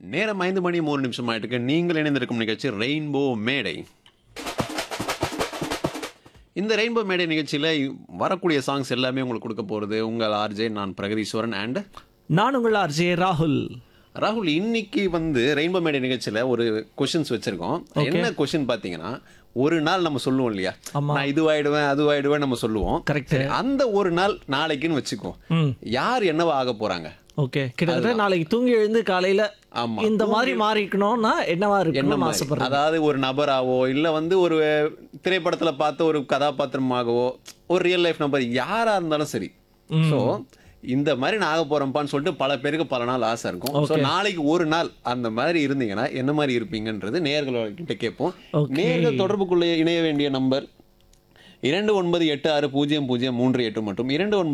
நேரம் 5 மணி 3 நிமிஷம் ஆயிட்டு நீங்கள் இணைந்திருக்கும் நிகழ்ச்சி ரெயின்போ மேடை. இந்த ரெயின்போ மேடை நிகழ்ச்சியில் வரக்கூடிய சாங்ஸ் எல்லாமே உங்களுக்கு கொடுக்க போகிறது உங்கள் ஆர்ஜே, நான் பிரகதீஸ்வரன் அண்ட் நான் உங்கள் ஆர்ஜே ராகுல். ராகுல், இன்னைக்கு ரெயின்போ மேடை நிகழ்ச்சியில் ஒரு கொஷின்ஸ் வச்சுருக்கோம். என்ன கொஷின் பார்த்தீங்கன்னா, ஒரு நாள் நம்ம சொல்லுவோம் இல்லையா, நான் இதுவாயிடுவேன் அதுவாயிடுவேன் நம்ம சொல்லுவோம். கரெக்ட். அந்த ஒரு நாள் நாளைக்குன்னு வச்சுக்கோ, யார் என்னவா ஆக போறாங்க? ஓகே, கிட்டத்தட்ட நாளைக்கு தூங்கி எழுந்து காலையில இந்த மாதிரி மாறிக்கணும்னா என்னவா இருக்கணும்னு ஆசைப்படுறேன். அதாவது ஒரு நபராவோ இல்ல ஒரு திரைப்படத்துல பார்த்த ஒரு கதாபாத்திரமாகவோ ஒரு ரியல் லைஃப் நபர் யாரா இருந்தாலும் சரி. ஸோ இந்த மாதிரி நான் ஆக போறேன்ப்பான்னு சொல்லிட்டு பல பேருக்கு பல நாள் ஆசை இருக்கும். ஸோ நாளைக்கு ஒரு நாள் அந்த மாதிரி இருந்தீங்கன்னா என்ன மாதிரி இருப்பீங்கன்றது நேயர்கள்கிட்ட கேட்போம். நேயர்கள் தொடர்புக்குள்ளே இணைய வேண்டிய நம்பர் 29860038 மற்றும்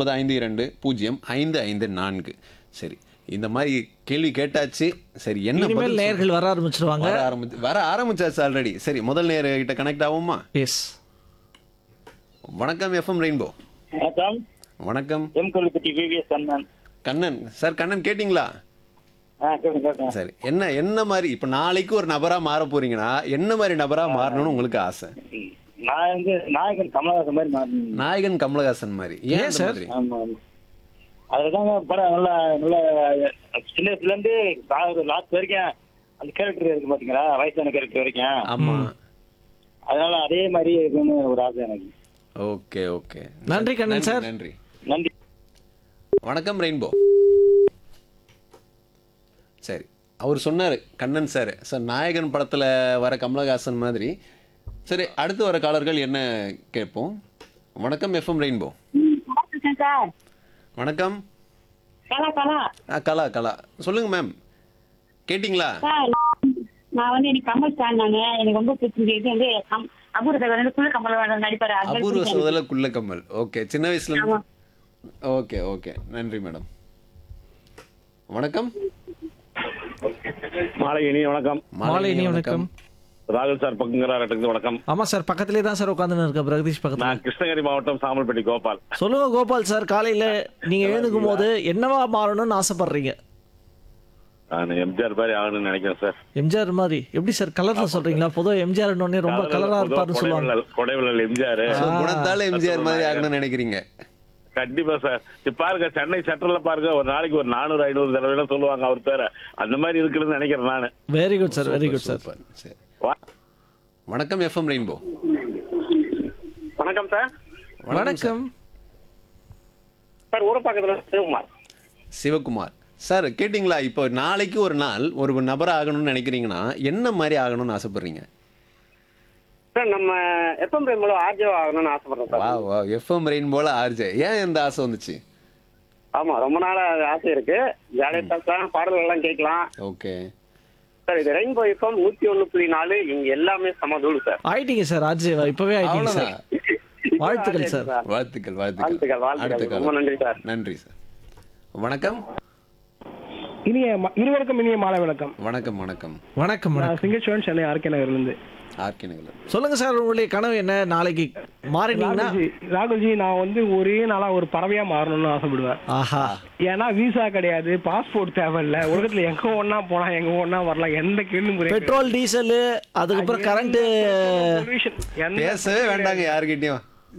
2952055554. சரி, இந்த மாதிரி கேள்வி கேட்டாச்சு. சரி, என்ன நேயர்கள் வர ஆரம்பிச்சிருவாங்க. வர ஆரம்பிச்சாச்சு ஆல்ரெடி. சரி, முதல் நேயர் கிட்ட கனெக்ட் ஆகுமா? எஸ். வணக்கம் எஃப்எம் ரெயின்போ. வணக்கம். வணக்கம். கண்ணன் சார். கண்ணன் கேட்டிங்களா? சரி, என்ன மாதிரி இப்ப நாளைக்கு ஒரு நபரா மாற போறீங்கன்னா என்ன மாதிரி நபரா மாறணும்னு உங்களுக்கு ஆசை? நான் நாயகன் கமலஹாசன் மாதிரி மாறணும். நாயகன் கமலஹாசன் மாதிரி. ஏன் சார்? அதுதாங்க படம் நல்லா நல்ல சின்ன வயசுல இருந்து லாஸ்ட் வரைக்கும் அந்த கேரக்டர் இருக்கு பாத்தீங்களா, வயசான கேரக்டர் வரைக்கும். ஆமா, அதனால அதே மாதிரி இருக்குன்னு ஒரு ஆசை எனக்கு. ஓகே ஓகே, நன்றி கண்ணன் சார். நன்றி நன்றி. வணக்கம் ரெயின்போ. சரி, அவர் சொன்னாரு கண்ணன் சார் நாயகன் படத்துல வர கமலஹாசன் மாதிரி. சரி, அடுத்து வர காலர்கள் என்ன கேட்போம். வணக்கம் எஃப்எம் ரெயின்போ. வணக்கம். கலா கலா சொல்லுங்க மேம், கேட்டிங்களா? நான் எனக்கு கமல் ஃபேன். எனக்கு ரொம்ப பிடிச்சிருக்கு. அபூர்வ குள்ள கமல் நடிப்பாரு. அபூர்வ சோதல குள்ள கமல். ஓகே, சின்ன வயசுல. ஓகே ஓகே, நன்றி மேடம். வணக்கம். மாலை இனி வணக்கம். மாலை இனி வணக்கம். ராகுல் சார் பக்கங்கிறாரு. வணக்கம். ஆமா சார், பக்கத்திலே தான் சார் உட்கார்ந்து இருக்கேன். பிரகதீஷ் பக்கத்துல. நான் கிருஷ்ணகிரி மாவட்டம் சாமல்பட்டி கோபால். சொல்லுங்க கோபால் சார், காலையில நீங்க எழுந்துக்கும் போது என்னவா மாறணும்னு ஆசைப்படுறீங்க? நான் எம்ஜிஆர் மாதிரி ஆகணும்னு நினைக்கிறேன் சார். எம்ஜிஆர் மாதிரி எப்படி சார்? கலர்ல சொல்றீங்களா? பொதுவாக எம்ஜிஆர் ரொம்ப கலரா இருப்பாருன்னு சொல்லுவாங்க. கொடைவிழல் எம்ஜிஆர். குணத்தால எம்ஜிஆர் மாதிரி ஆகணும்னு நினைக்கிறீங்க? கண்டிப்பா சார். பாருங்க, சென்னை சென்ட்ரல்ல பாருங்க, ஒரு நாளைக்கு ஒரு 400-500 தடவை சொல்லுவாங்க அவர் பேர. அந்த மாதிரி இருக்குன்னு நினைக்கிறேன் நானு. Very good sir, very good sir. வணக்கம் எஃப்எம் ரெயின்போ. வணக்கம் சார். வணக்கம் சார். ஊரப்பாக்கத்துல சிவகுமார். சிவகுமார் சார், கேட்டிங்களா? இப்போ நாளைக்கு ஒரு நாள் ஒரு நபர் ஆகணும்னு நினைக்கிறீங்கன்னா என்ன மாதிரி ஆகணும்னு ஆசைப்படுறீங்க? சார், நம்ம எஃப்எம் ரெயின்போல ஆர்ஜே ஆகணும்னு ஆசைப்படுறோம் சார். வா எஃப்எம் ரெயின்போல ஆர்ஜே. ஏன் இந்த ஆசை வந்துச்சு? ஆமா, ரொம்ப நாளா ஆசை இருக்கு. ஜாலியா பேசலாம், பாடல்கள் எல்லாம் கேட்கலாம். ஓகே சார், இது ரெயின்போ எஃப்எம் 101.4. இங்க எல்லாமே சமதூள் சார். ஆயிட்டீங்க சார், ஆர்ஜேவா இப்பவே ஆயிட்டீங்க சார். வாழ்த்துக்கள் சார். வாழ்த்துக்கள் வாழ்த்துக்கள். ரொம்ப நன்றி சார். நன்றி சார். வணக்கம். இருவருக்கும் இனிய மாலை வணக்கம். வணக்கம் வணக்கம் வணக்கம். சிங்கேஸ்வரன், சென்னை ஆர்கே நகர்லேருந்து. ஆர்கே நகர். சொல்லுங்க சார், உங்களுடைய கனவு என்ன? நாளைக்கு மாறினீங்கன்னா? ராகுல்ஜி, நான் ஒரே நாளா ஒரு பறவையா மாறணும்னு ஆசைப்படுவேன். ஆஹா. ஏன்னா விசா கிடையாது, பாஸ்போர்ட் தேவையில்ல, உலகத்துல எங்க ஒன்னா போனா எங்க ஒன்னா வரலாம், எந்த கேள்வி. பெட்ரோல், டீசல், அதுக்கப்புறம் கரண்ட். பேசவே வேண்டாங்க யாருக்கிட்டையும்.